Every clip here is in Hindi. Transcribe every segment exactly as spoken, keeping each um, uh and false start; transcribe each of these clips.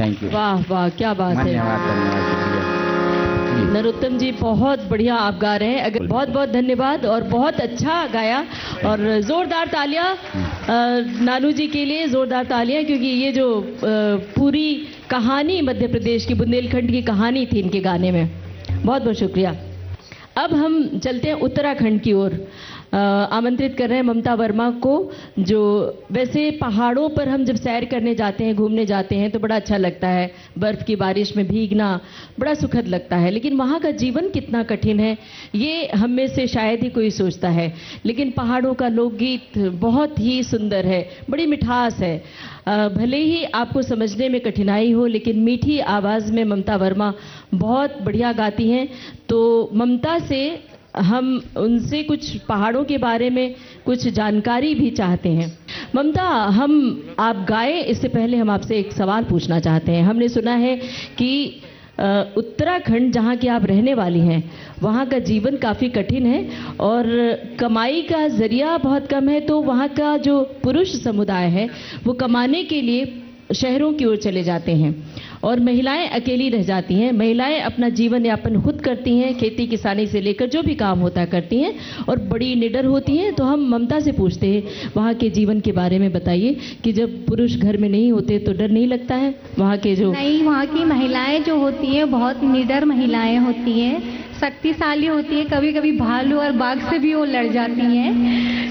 Thank you. वाह वाह, क्या बात है। धन्यवाद धन्यवाद, शुक्रिया। नरोत्तम जी बहुत बढ़िया आप गा रहे हैं, अगर बहुत बहुत धन्यवाद और बहुत अच्छा गाया। और जोरदार तालियां नानू जी के लिए, जोरदार तालियां, क्योंकि ये जो पूरी कहानी मध्य प्रदेश की, बुंदेलखंड की कहानी थी इनके गाने में। बहुत बहुत शुक्रिया। अब हम चलते हैं उत्तराखंड की ओर। आमंत्रित कर रहे हैं ममता वर्मा को, जो वैसे पहाड़ों पर हम जब सैर करने जाते हैं, घूमने जाते हैं तो बड़ा अच्छा लगता है, बर्फ़ की बारिश में भीगना बड़ा सुखद लगता है, लेकिन वहाँ का जीवन कितना कठिन है ये हम में से शायद ही कोई सोचता है। लेकिन पहाड़ों का लोकगीत बहुत ही सुंदर है, बड़ी मिठास है। भले ही आपको समझने में कठिनाई हो, लेकिन मीठी आवाज़ में ममता वर्मा बहुत बढ़िया गाती हैं। तो ममता से हम उनसे कुछ पहाड़ों के बारे में कुछ जानकारी भी चाहते हैं। ममता, हम आप गाए इससे पहले हम आपसे एक सवाल पूछना चाहते हैं। हमने सुना है कि उत्तराखंड, जहाँ की आप रहने वाली हैं, वहाँ का जीवन काफ़ी कठिन है और कमाई का ज़रिया बहुत कम है, तो वहाँ का जो पुरुष समुदाय है वो कमाने के लिए शहरों की ओर चले जाते हैं और महिलाएं अकेली रह जाती हैं। महिलाएं अपना जीवन यापन खुद करती हैं, खेती किसानी से लेकर जो भी काम होता करती हैं और बड़ी निडर होती हैं। तो हम ममता से पूछते हैं, वहाँ के जीवन के बारे में बताइए कि जब पुरुष घर में नहीं होते तो डर नहीं लगता है? वहाँ के जो नहीं, वहाँ की महिलाएं जो होती हैं बहुत निडर महिलाएं होती हैं, शक्तिशाली होती हैं, कभी कभी भालू और बाघ से भी वो लड़ जाती हैं।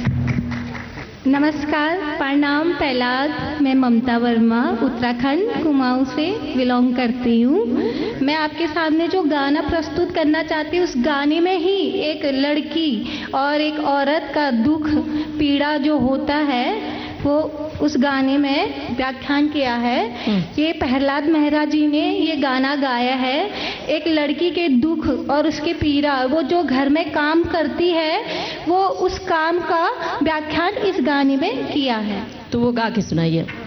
नमस्कार, प्रणाम प्रहलाद। मैं ममता वर्मा उत्तराखंड कुमाऊं से बिलोंग करती हूँ। मैं आपके सामने जो गाना प्रस्तुत करना चाहती हूँ, उस गाने में ही एक लड़की और एक औरत का दुख पीड़ा जो होता है वो उस गाने में व्याख्यान किया है। ये प्रहलाद मेहरा जी ने ये गाना गाया है। एक लड़की के दुख और उसके पीड़ा, वो जो घर में काम करती है, वो उस काम का व्याख्यान इस गाने में किया है। तो वो गा के सुनाइए।